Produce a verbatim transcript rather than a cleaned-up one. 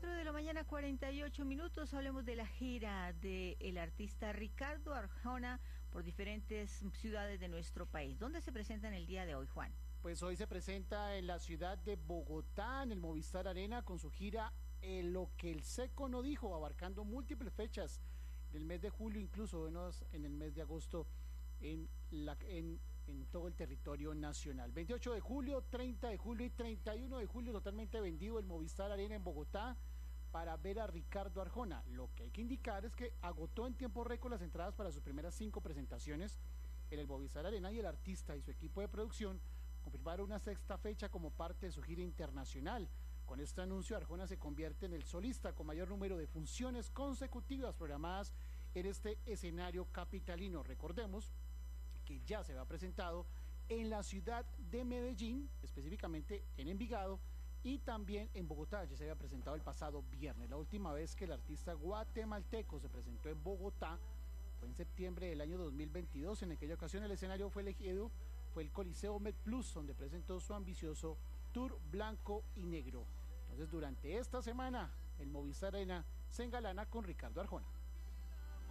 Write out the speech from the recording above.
cuatro de la mañana, cuarenta y ocho minutos. Hablemos de la gira del artista Ricardo Arjona por diferentes ciudades de nuestro país. ¿Dónde se presenta en el día de hoy, Juan? Pues hoy se presenta en la ciudad de Bogotá, en el Movistar Arena, con su gira eh, Lo que el Seco no dijo, abarcando múltiples fechas en el mes de julio, incluso menos en el mes de agosto, en, la, en, en todo el territorio nacional. veintiocho de julio, treinta de julio y treinta y uno de julio, totalmente vendido el Movistar Arena en Bogotá para ver a Ricardo Arjona. Lo que hay que indicar es que agotó en tiempo récord las entradas para sus primeras cinco presentaciones en el Movistar Arena, y el artista y su equipo de producción confirmaron una sexta fecha como parte de su gira internacional. Con este anuncio, Arjona se convierte en el solista con mayor número de funciones consecutivas programadas en este escenario capitalino. Recordemos que ya se había presentado en la ciudad de Medellín, específicamente en Envigado, y también en Bogotá. Ya se había presentado el pasado viernes. La última vez que el artista guatemalteco se presentó en Bogotá fue en septiembre del año dos mil veintidós. En aquella ocasión el escenario fue elegido fue el Coliseo MedPlus, donde presentó su ambicioso tour blanco y negro. Entonces, durante esta semana, el Movistar Arena se engalana con Ricardo Arjona.